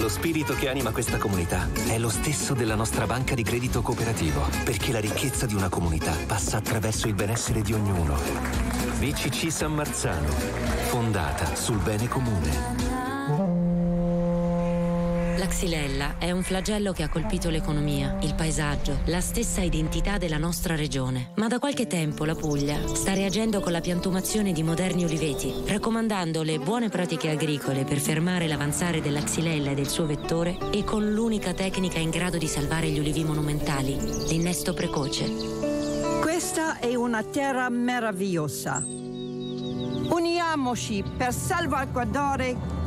Lo spirito che anima questa comunità è lo stesso della nostra banca di credito cooperativo, perché la ricchezza di una comunità passa attraverso il benessere di ognuno. BCC San Marzano, fondata sul bene comune. La xylella è un flagello che ha colpito l'economia, il paesaggio, la stessa identità della nostra regione. Ma da qualche tempo la Puglia sta reagendo con la piantumazione di moderni uliveti, raccomandando le buone pratiche agricole per fermare l'avanzare della xylella e del suo vettore e con l'unica tecnica in grado di salvare gli ulivi monumentali, l'innesto precoce. Questa è una terra meravigliosa. Uniamoci per salvaguardare